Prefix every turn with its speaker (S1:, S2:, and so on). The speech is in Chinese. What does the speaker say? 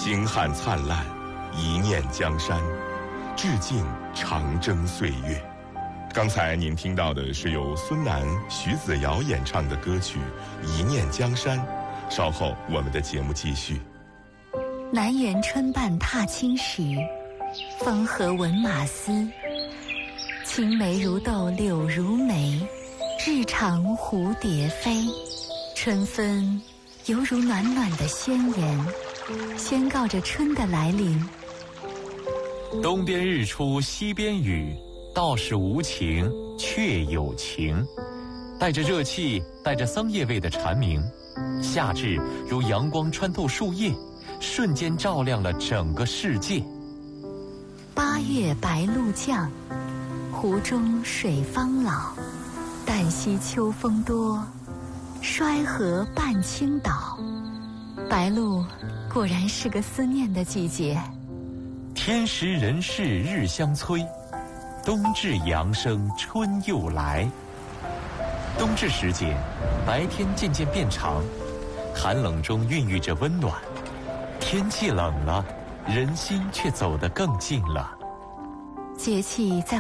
S1: 星汉灿烂，一念江山，致敬长征岁月。刚才您听到的是由孙楠、徐子瑶演唱的歌曲《一念江山》。稍后我们的节目继续。
S2: 南园春半踏青时，风和闻马嘶。青梅如豆柳如眉，日长蝴蝶飞。春分犹如暖暖的宣言，宣告着春的来临。
S3: 东边日出西边雨，道是无晴却有情。带着热气，带着桑叶味的蝉鸣，夏至如阳光穿透树叶，瞬间照亮了整个世界。
S2: 八月白露降，湖中水方老。旦夕秋风多，衰河半倾倒。白露果然是个思念的季节。
S3: 天时人事日相催，冬至阳生春又来。冬至时节，白天渐渐变长，寒冷中孕育着温暖。天气冷了，人心却走得更近了。
S2: 节气在